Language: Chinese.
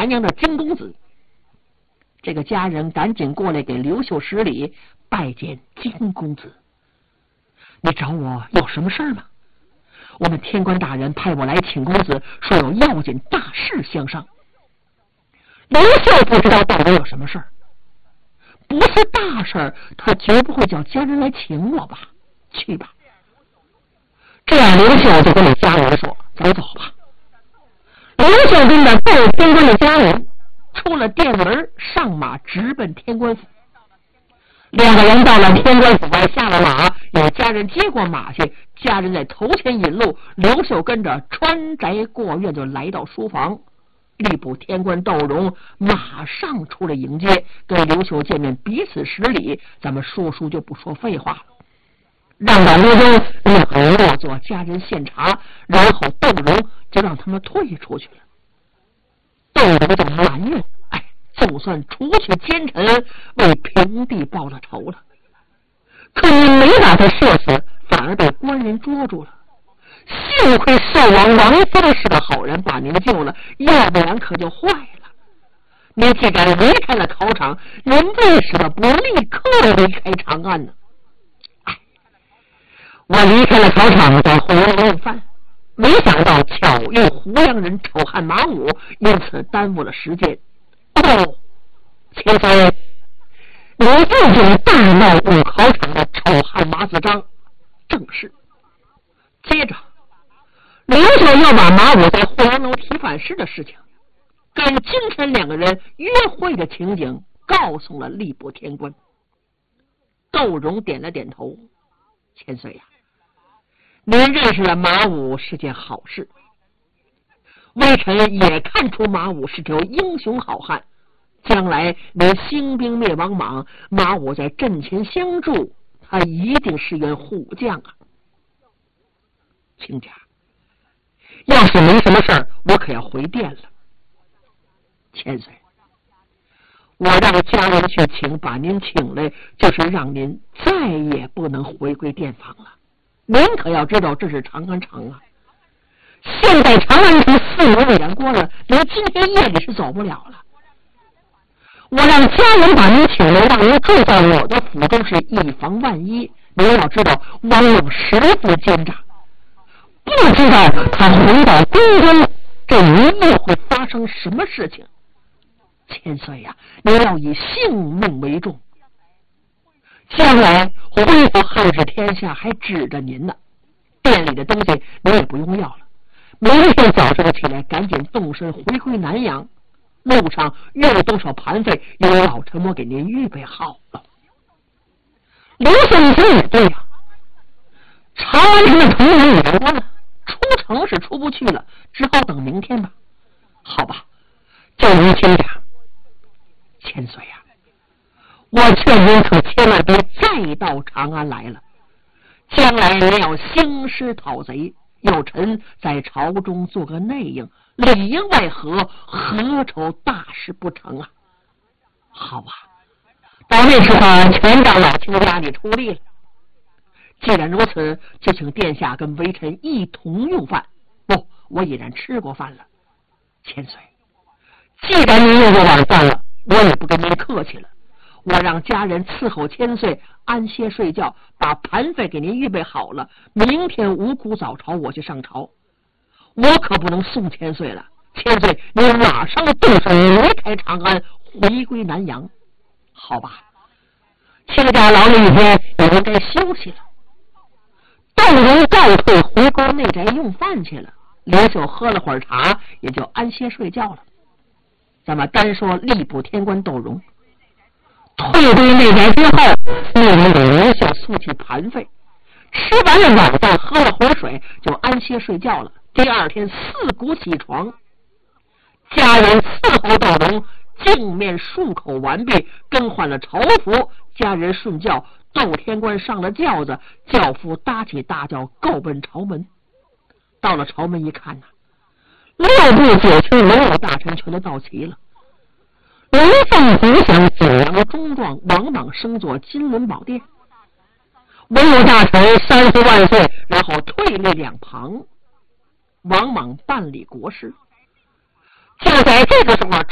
南阳的金公子。这个家人赶紧过来给刘秀施礼，拜见金公子。你找我有什么事吗？我们天官大人派我来请公子，说有要紧大事相商。刘秀不知道到底有什么事儿，不是大事儿，他绝不会叫家人来请我吧？去吧。这样刘秀就跟那家人说：“咱走吧。”刘秀跟着窦天官的家人出了殿门，上马直奔天官府。两个人到了天官府外，下了马，有家人接过马去，家人在头前引路，刘秀跟着穿宅过院，就来到书房。吏部天官窦融马上出来迎接，跟刘秀见面，彼此施礼。咱们说书就不说废话了，让到屋中，两个人落座，家人献茶，然后窦融就让他们退出去了。窦融就埋怨：哎，就算除去奸臣，为平地报了仇了，可你没把他射死，反而被官人捉住了。幸亏寿王王峰是个好人，把您救了，要不然可就坏了。你既然离开了考场，您为什么不立刻离开长安呢？哎，我离开了考场，在湖阳用饭，没想到巧遇湖阳人丑汉马武，因此耽误了时间。哦，秦飞，你这种大闹武考场的丑汉马子章，正是。接着刘秀要把马武在惠阳楼提反诗的事情，跟金晨两个人约会的情景告诉了吏部天官。窦融点了点头：千岁呀，您认识了马武是件好事，微臣也看出马武是条英雄好汉，将来您兴兵灭王莽，马武在阵前相助，他一定是员虎将啊。亲家，要是没什么事儿，我可要回殿了。千岁，我让家人去请，把您请来，就是让您再也不能回归殿房了。您可要知道，这是长安城啊！现在长安城四门已然关了，您今天夜里是走不了了。我让家人把您请来，让您住在我的府中，是以防万一。您要知道，王猛十分奸诈，不知道他回到宫中，这一夜会发生什么事情。千岁呀，您要以性命为重，将来恢复汉室天下还指着您呢。店里的东西您也不用要了，明天早上起来赶紧动身回归南阳，路上用多少盘费，由老陈嬷给您预备好了。刘秀一听也对呀，长安城的城门已经关了，出城是出不去了，只好等明天吧。好吧，就您亲家。千岁呀，我劝您可千万别再到长安来了，将来您要兴师讨贼，有臣在朝中做个内应，里应外合，何愁大事不成啊？好啊，到那时候全让老亲家里出力了。既然如此，就请殿下跟微臣一同用饭。不，我已然吃过饭了。千岁，既然您用过晚饭了，我也不跟您客气了。我让家人伺候千岁安歇睡觉，把盘费给您预备好了。明天五谷早朝我去上朝，我可不能送千岁了。千岁，您马上动身离开长安，回归南阳。好吧，亲家劳累一天，也应该休息了。窦融告退回宫内宅用饭去了。刘秀喝了会儿茶，也就安歇睡觉了。咱们单说吏部天官窦融退归内宅之后，命人给刘秀送去盘费，吃完了晚饭，喝了会儿水，就安歇睡觉了。第二天四鼓起床，家人伺候窦融净面漱口完毕，更换了朝服，家人顺轿，窦天官上了轿子，轿夫搭起大轿，够奔朝门。到了朝门一看呐，6部9卿文武大臣全都到齐了，龙凤鼓响，景阳钟状，王莽升坐金轮宝殿。文武大臣三呼万岁，然后退立两旁，王莽办理国事。就在这个时候，